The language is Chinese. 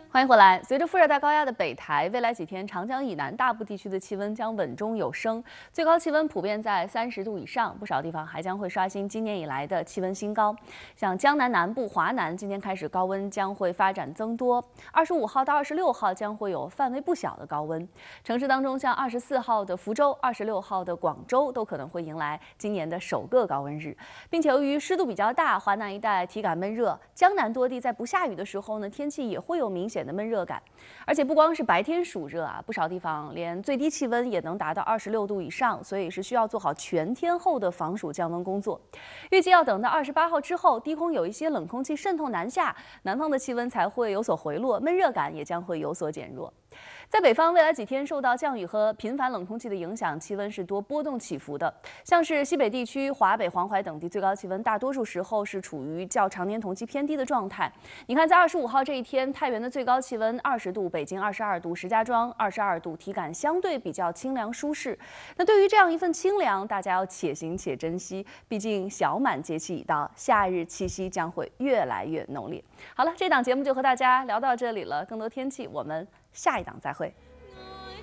欢迎回来。随着副热带高压的北抬，未来几天长江以南大部地区的气温将稳中有升，最高气温普遍在30度以上，不少地方还将会刷新今年以来的气温新高。像江南南部、华南，今天开始高温将会发展增多，25号到26号将会有范围不小的高温。城市当中，像24号的福州、26号的广州都可能会迎来今年的首个高温日，并且由于湿度比较大，华南一带体感闷热，江南多地在不下雨的时候呢，天气也会有明显的闷热感，而且不光是白天暑热啊，不少地方连最低气温也能达到26度以上，所以是需要做好全天候的防暑降温工作。预计要等到28号之后，低空有一些冷空气渗透南下，南方的气温才会有所回落，闷热感也将会有所减弱。在北方，未来几天受到降雨和频繁冷空气的影响，气温是多波动起伏的。像是西北地区、华北、黄淮等地，最高气温大多数时候是处于较常年同期偏低的状态。你看，在25号这一天，太原的最高气温20度，北京22度，石家庄22度，体感相对比较清凉舒适。那对于这样一份清凉，大家要且行且珍惜，毕竟小满节气已到，夏日气息将会越来越浓烈。好了，这档节目就和大家聊到这里了，更多天气我们下一档再会。